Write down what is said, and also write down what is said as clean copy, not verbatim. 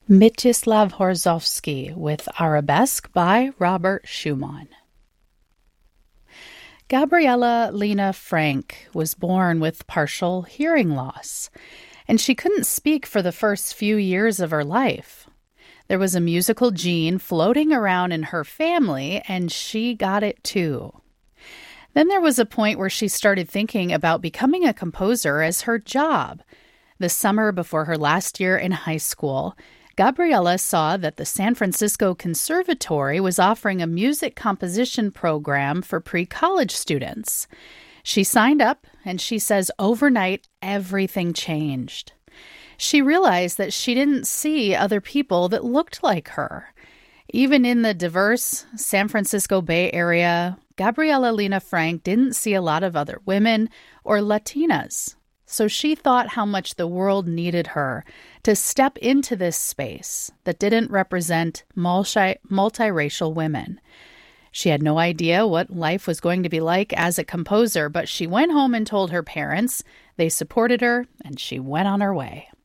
Mstislav Horozovsky with Arabesque by Robert Schumann. Gabriela Lena Frank was born with partial hearing loss, and she couldn't speak for the first few years of her life. There was a musical gene floating around in her family, and she got it too. Then there was a point where she started thinking about becoming a composer as her job. The summer before her last year in high school, Gabriela saw that the San Francisco Conservatory was offering a music composition program for pre-college students. She signed up, and she says overnight everything changed. She realized that she didn't see other people that looked like her. Even in the diverse San Francisco Bay Area, Gabriela Lena Frank didn't see a lot of other women or Latinas. So she thought how much the world needed her to step into this space that didn't represent multiracial women. She had no idea what life was going to be like as a composer, but she went home and told her parents. They supported her, and she went on her way.